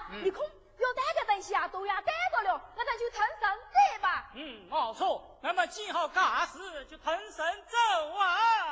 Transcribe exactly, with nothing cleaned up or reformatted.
嗯、你看有带个东西啊，都要带到了，那咱就腾身走吧。 嗯，没错。那么记好驾驶，就腾身走啊。